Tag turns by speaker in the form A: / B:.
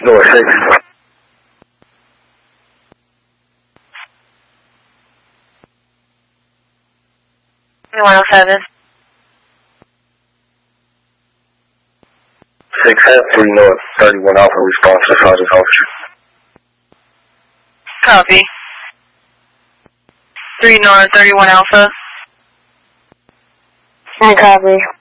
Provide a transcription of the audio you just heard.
A: North 6.
B: 107.
A: 6 at 3 North 31 Alpha, response to Sergeant Officer.
B: Copy. 3 North 31 Alpha.
C: Copy.